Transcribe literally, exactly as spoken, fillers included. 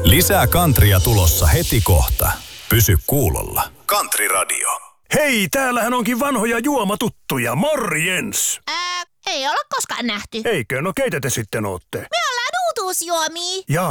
Lisää Kantria tulossa heti kohta. Pysy kuulolla. Country Radio. Hei, täällähän onkin vanhoja juomatuttuja. Morjens! Ää, ei olla koskaan nähty. Eikö? No keitä te sitten ootte? Me ollaan uutuusjuomia. Jaa.